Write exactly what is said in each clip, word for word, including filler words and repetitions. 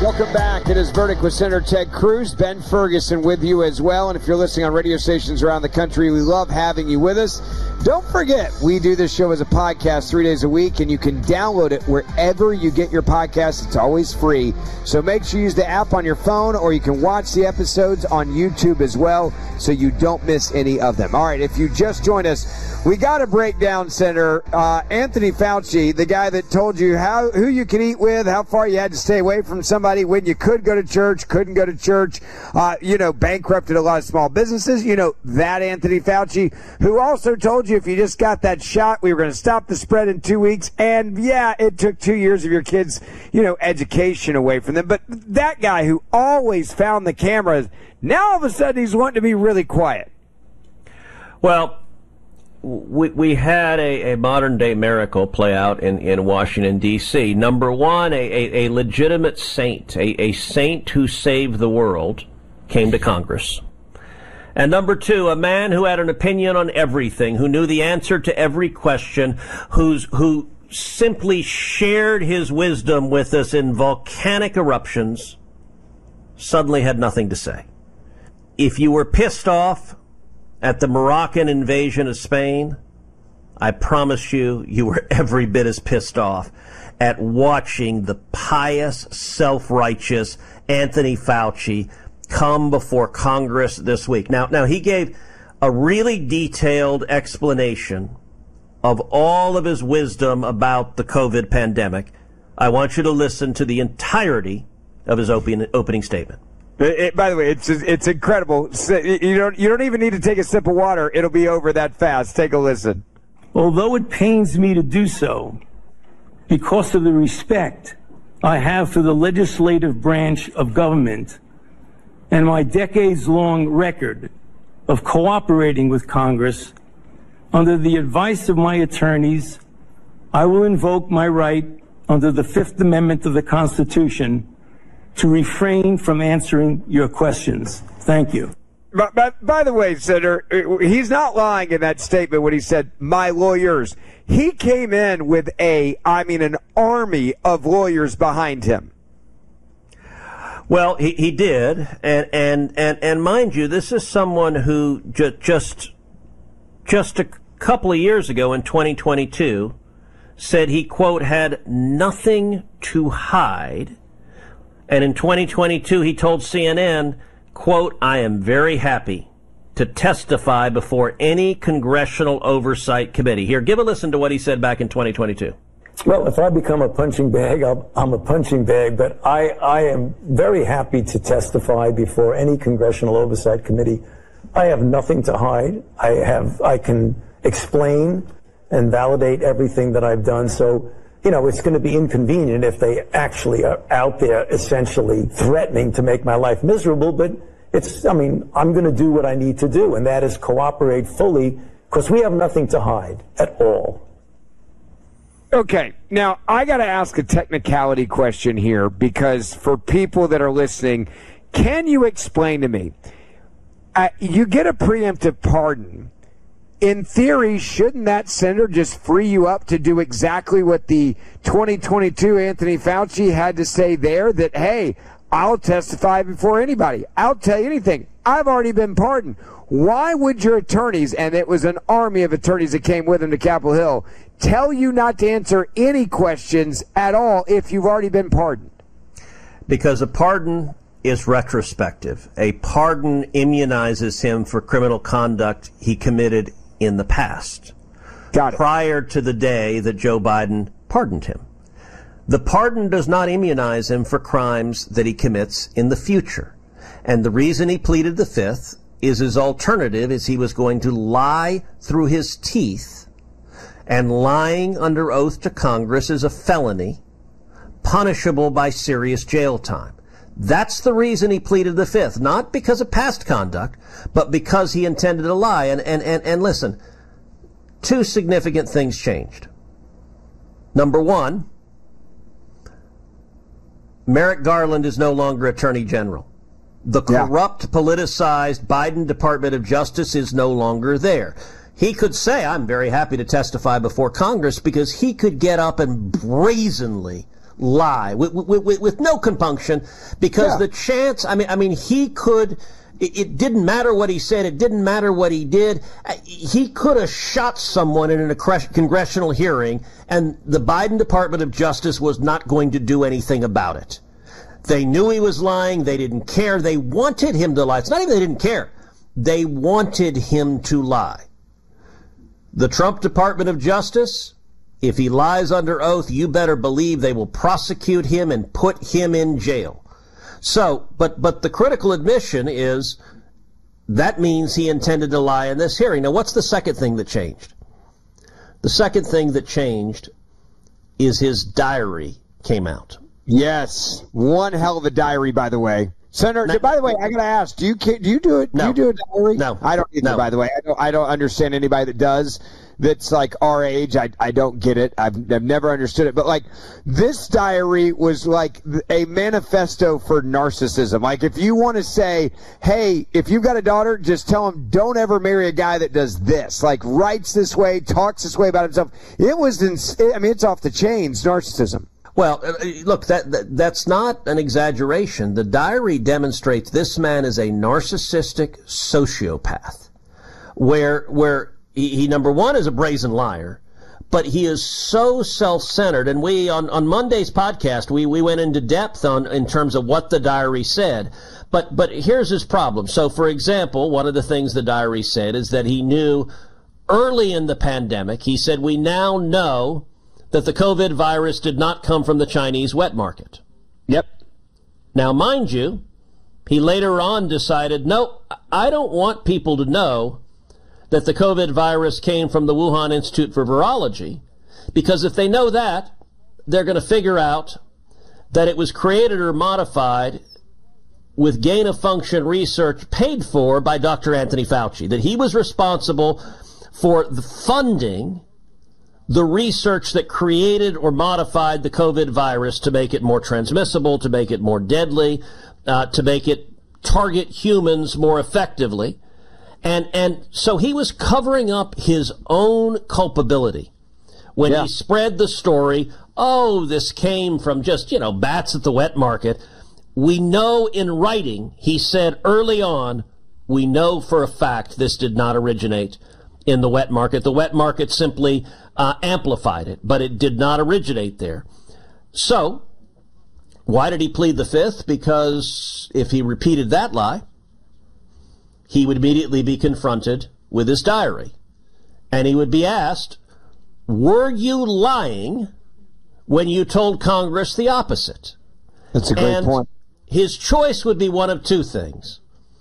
Welcome back. It is Verdict with Senator Ted Cruz. Ben Ferguson with you as well. And if you're listening on radio stations around the country, we love having you with us. Don't forget, we do this show as a podcast three days a week, and you can download it wherever you get your podcasts. It's always free. So make sure you use the app on your phone, or you can watch the episodes on YouTube as well, so you don't miss any of them. All right, if you just joined us, we got to break down, Senator, uh, Anthony Fauci, the guy that told you how who you can eat with, how far you had to stay away from somebody, when you could go to church, couldn't go to church, uh, you know, bankrupted a lot of small businesses. You know, that Anthony Fauci, who also told you if you just got that shot, we were going to stop the spread in two weeks. And, yeah, it took two years of your kids', you know, education away from them. But that guy who always found the cameras, now all of a sudden he's wanting to be really quiet. Well, we, we had a, a modern-day miracle play out in, in Washington, D C Number one, a, a, a legitimate saint, a, a saint who saved the world, came to Congress. And number two, a man who had an opinion on everything, who knew the answer to every question, who's, who simply shared his wisdom with us in volcanic eruptions, suddenly had nothing to say. If you were pissed off at the Moroccan invasion of Spain, I promise you, you were every bit as pissed off at watching the pious, self-righteous Anthony Fauci come before Congress this week. Now, now he gave a really detailed explanation of all of his wisdom about the COVID pandemic. I want you to listen to the entirety of his opening, opening statement. It, it, by the way, it's it's incredible. You don't you don't even need to take a sip of water. It'll be over that fast. Take a listen. Although it pains me to do so, because of the respect I have for the legislative branch of government and my decades-long record of cooperating with Congress, under the advice of my attorneys, I will invoke my right under the Fifth Amendment of the Constitution to refrain from answering your questions. Thank you. But, but by the way, Senator, he's not lying in that statement when he said, my lawyers. He came in with a, I mean, an army of lawyers behind him. Well, he, he did. And, and, and, and mind you, this is someone who ju- just, just a couple of years ago in twenty twenty-two said he, quote, had nothing to hide. And in twenty twenty-two, he told C N N, quote, I am very happy to testify before any congressional oversight committee. Here, give a listen to what he said back in twenty twenty-two. Well, if I become a punching bag, I'll, I'm a punching bag, but I, I am very happy to testify before any congressional oversight committee. I have nothing to hide. I have, I can explain and validate everything that I've done. So, you know, it's going to be inconvenient if they actually are out there essentially threatening to make my life miserable. But it's, I mean, I'm going to do what I need to do, and that is cooperate fully, because we have nothing to hide at all. Okay, now I got to ask a technicality question here, because for people that are listening, can you explain to me, uh, you get a preemptive pardon. In theory, shouldn't that senator just free you up to do exactly what the twenty twenty-two Anthony Fauci had to say there, that, hey, I'll testify before anybody. I'll tell you anything. I've already been pardoned. Why would your attorneys, and it was an army of attorneys that came with him to Capitol Hill, tell you not to answer any questions at all if you've already been pardoned? Because a pardon is retrospective. A pardon immunizes him for criminal conduct he committed in the past, Got it. prior to the day that Joe Biden pardoned him. The pardon does not immunize him for crimes that he commits in the future. And the reason he pleaded the fifth is his alternative is he was going to lie through his teeth, and lying under oath to Congress is a felony, punishable by serious jail time. That's the reason he pleaded the fifth, not because of past conduct, but because he intended to lie. And, and, and, and listen, two significant things changed. Number one, Merrick Garland is no longer Attorney General. The corrupt, yeah. politicized Biden Department of Justice is no longer there. He could say, I'm very happy to testify before Congress, because he could get up and brazenly lie with, with, with no compunction, because yeah. the chance, I mean, I mean, he could, it, it didn't matter what he said. It didn't matter what he did. He could have shot someone in a congressional hearing, and the Biden Department of Justice was not going to do anything about it. They knew he was lying. They didn't care. They wanted him to lie. It's not even they didn't care. They wanted him to lie. The Trump Department of Justice, if he lies under oath, you better believe they will prosecute him and put him in jail. So, but, but the critical admission is that means he intended to lie in this hearing. Now, what's the second thing that changed? The second thing that changed is his diary came out. Yes. One hell of a diary, by the way. Senator, now, by the way, I gotta ask: Do you do you do it? No. Do you do a diary? No, I don't either. No. By the way, I don't. I don't understand anybody that does. That's like our age. I I don't get it. I've I've never understood it. But like this diary was like a manifesto for narcissism. Like if you want to say, hey, if you've got a daughter, just tell them don't ever marry a guy that does this. Like writes this way, talks this way about himself. It was. Ins- I mean, it's off the chains. Narcissism. Well, look, that, that that's not an exaggeration. The diary demonstrates this man is a narcissistic sociopath, where where he, he number one is a brazen liar, but he is so self-centered. And we on, on Monday's podcast we, we went into depth on in terms of what the diary said. But but here's his problem. So, for example, one of the things the diary said is that he knew early in the pandemic. He said we now know that the COVID virus did not come from the Chinese wet market. Yep. Now, mind you, he later on decided, no, I don't want people to know that the COVID virus came from the Wuhan Institute for Virology, because if they know that, they're going to figure out that it was created or modified with gain-of-function research paid for by Doctor Anthony Fauci, that he was responsible for the funding the research that created or modified the COVID virus to make it more transmissible, to make it more deadly, uh, to make it target humans more effectively. And, and so he was covering up his own culpability when yeah. he spread the story, oh, this came from just, you know, bats at the wet market. We know in writing, he said early on, we know for a fact this did not originate in the wet market. The wet market simply uh, amplified it, but it did not originate there. So, why did he plead the fifth? Because if he repeated that lie, he would immediately be confronted with his diary. And he would be asked, were you lying when you told Congress the opposite? That's a great and point. His choice would be one of two things.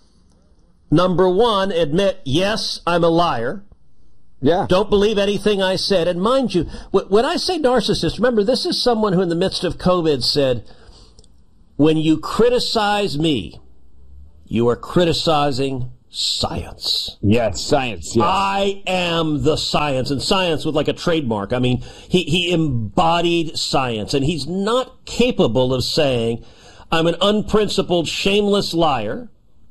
Number one, admit, yes, I'm a liar. Yeah. Don't believe anything I said. And mind you, when I say narcissist, remember, this is someone who in the midst of COVID said, when you criticize me, you are criticizing science. Yes, science. Yes. I am the science, and science with like a trademark. I mean, he, he embodied science, and he's not capable of saying, I'm an unprincipled, shameless liar.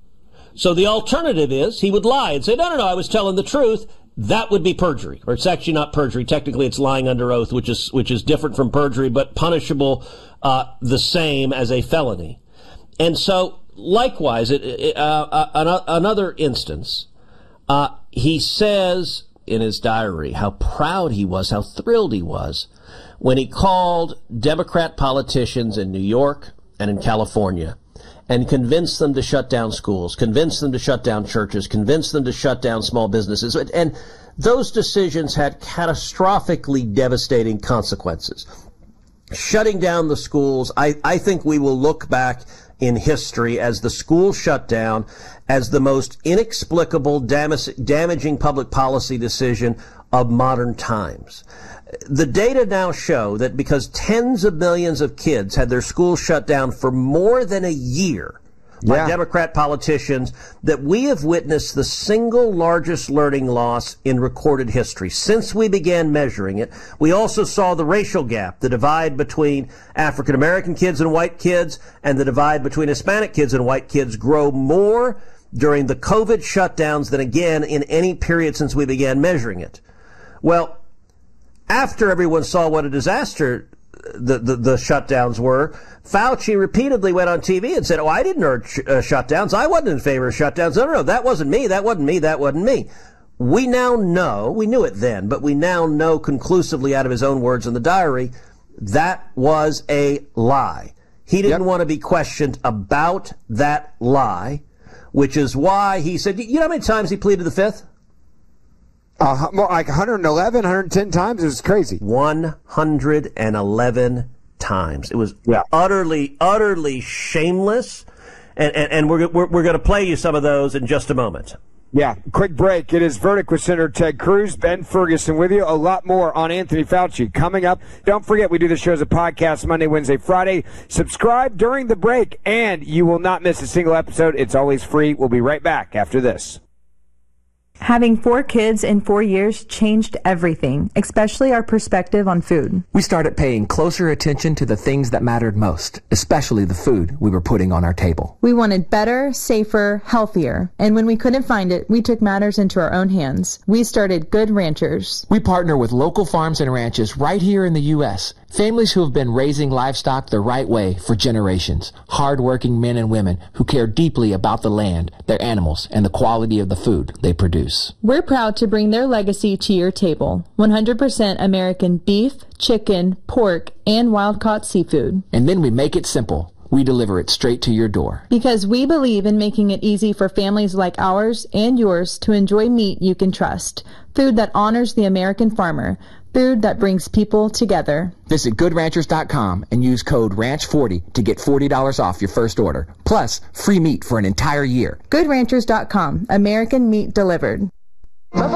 So the alternative is he would lie and say, no, no, no, I was telling the truth. That would be perjury, or it's actually not perjury. Technically, it's lying under oath, which is which is different from perjury, but punishable uh, the same as a felony. And so, likewise, it, it, uh, uh, another instance, uh, he says in his diary how proud he was, how thrilled he was when he called Democrat politicians in New York and in California and convince them to shut down schools, convince them to shut down churches, convince them to shut down small businesses. And those decisions had catastrophically devastating consequences. Shutting down the schools, I, I think we will look back in history as the school shutdown as the most inexplicable, damage, damaging public policy decision of modern times. The data now show that because tens of millions of kids had their schools shut down for more than a year by yeah. Democrat politicians, that we have witnessed the single largest learning loss in recorded history. Since we began measuring it, we also saw the racial gap, the divide between African American kids and white kids, and the divide between Hispanic kids and white kids grow more during the COVID shutdowns than again in any period since we began measuring it. Well, after everyone saw what a disaster the, the, the shutdowns were, Fauci repeatedly went on T V and said, oh, I didn't urge uh, shutdowns. I wasn't in favor of shutdowns. No, no, no, that wasn't me. That wasn't me. That wasn't me. We now know, we knew it then, but we now know conclusively out of his own words in the diary, that was a lie. He didn't yep. want to be questioned about that lie, which is why he said, you know how many times he pleaded the fifth? Uh, more like one hundred eleven, one hundred ten times. It was crazy. one hundred eleven times. It was yeah. utterly, utterly shameless. And, and, and we're, we're, we're going to play you some of those in just a moment. Yeah, quick break. It is Verdict with Senator Ted Cruz, Ben Ferguson with you. A lot more on Anthony Fauci coming up. Don't forget, we do the show as a podcast Monday, Wednesday, Friday. Subscribe during the break, and you will not miss a single episode. It's always free. We'll be right back after this. Having four kids in four years changed everything, especially our perspective on food. We started paying closer attention to the things that mattered most, especially the food we were putting on our table. We wanted better, safer, healthier. And when we couldn't find it, we took matters into our own hands. We started Good Ranchers. We partner with local farms and ranches right here in the U S Families who have been raising livestock the right way for generations. Hard-working men and women who care deeply about the land, their animals, and the quality of the food they produce. We're proud to bring their legacy to your table. one hundred percent American beef, chicken, pork, and wild-caught seafood. And then we make it simple. We deliver it straight to your door. Because we believe in making it easy for families like ours and yours to enjoy meat you can trust. Food that honors the American farmer. Food that brings people together. Visit good ranchers dot com and use code ranch forty to get forty dollars off your first order. Plus, free meat for an entire year. good ranchers dot com. American meat delivered.